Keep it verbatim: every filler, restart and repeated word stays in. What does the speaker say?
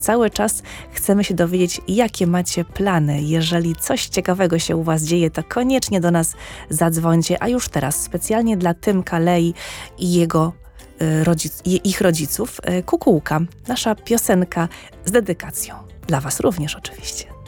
Cały czas chcemy się dowiedzieć, jakie macie plany. Jeżeli coś ciekawego się u was dzieje, to koniecznie do nas zadzwońcie. A już teraz specjalnie dla Tymka, Lei i jego y, rodzic, i ich rodziców y, Kukułka, nasza piosenka z dedykacją. Dla was również oczywiście.